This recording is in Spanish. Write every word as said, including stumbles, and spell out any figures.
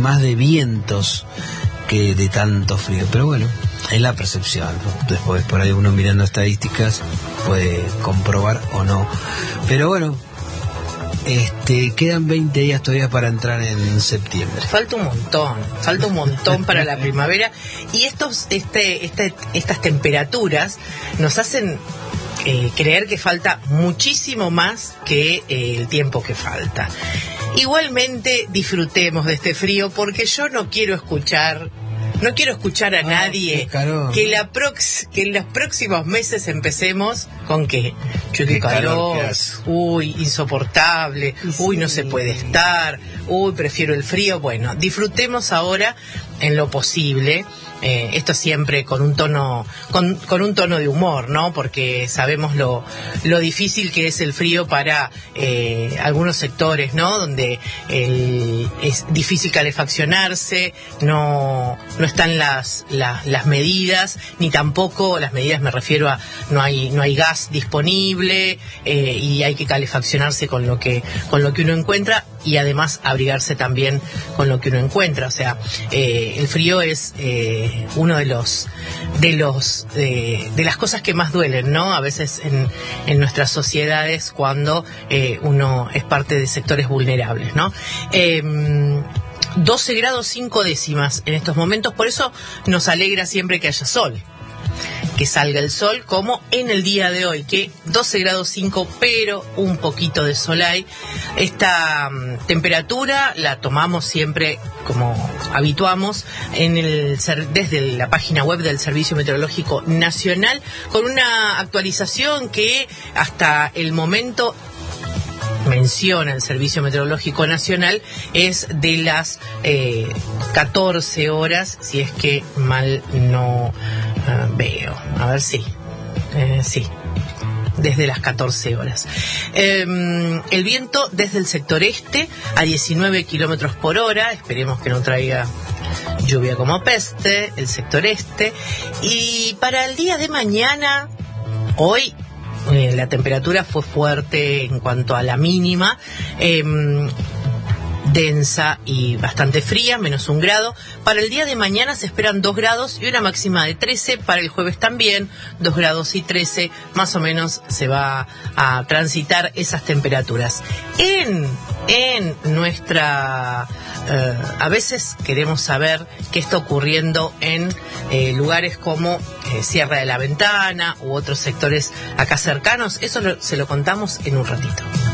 más de vientos que de tanto frío, pero bueno, es la percepción, ¿no? Después por ahí uno mirando estadísticas puede comprobar o no, pero bueno, este quedan veinte días todavía para entrar en septiembre. Falta un montón, falta un montón para la primavera, y estos este, este estas temperaturas nos hacen eh, creer que falta muchísimo más que eh, el tiempo que falta. Igualmente disfrutemos de este frío, porque yo no quiero escuchar no quiero escuchar a nadie ah, que la prox, que en los próximos meses empecemos con que qué calor, uy, insoportable, sí, uy, no se puede estar, uy, prefiero el frío. Bueno, disfrutemos ahora en lo posible. Eh, esto siempre con un tono con, con un tono de humor, ¿no? Porque sabemos lo, lo difícil que es el frío para eh, algunos sectores, ¿no? Donde el, es difícil calefaccionarse, no no están las, las las medidas, ni tampoco las medidas, me refiero a no hay no hay gas disponible, eh, y hay que calefaccionarse con lo que con lo que uno encuentra, y además abrigarse también con lo que uno encuentra. O sea, eh, el frío es eh, uno de los de los eh, de las cosas que más duelen, ¿no? A veces en, en nuestras sociedades, cuando eh, uno es parte de sectores vulnerables, ¿no? Eh, doce grados cinco décimas en estos momentos, por eso nos alegra siempre que haya sol, que salga el sol, como en el día de hoy, que doce grados cinco, pero un poquito de sol hay. Esta um, temperatura la tomamos siempre, como habituamos, en el desde la página web del Servicio Meteorológico Nacional, con una actualización que hasta el momento menciona el Servicio Meteorológico Nacional es de las eh, catorce horas, si es que mal no uh, veo. A ver si, eh, sí, desde las catorce horas. Eh, el viento desde el sector este a diecinueve kilómetros por hora, esperemos que no traiga lluvia como peste, el sector este. Y para el día de mañana, hoy, Eh, la temperatura fue fuerte en cuanto a la mínima, eh, densa y bastante fría, menos un grado. Para el día de mañana se esperan dos grados y una máxima de trece. Para el jueves también, dos grados y trece, más o menos se va a transitar esas temperaturas. En, en nuestra... Eh, a veces queremos saber qué está ocurriendo en eh, lugares como eh, Sierra de la Ventana u otros sectores acá cercanos. Eso lo, se lo contamos en un ratito.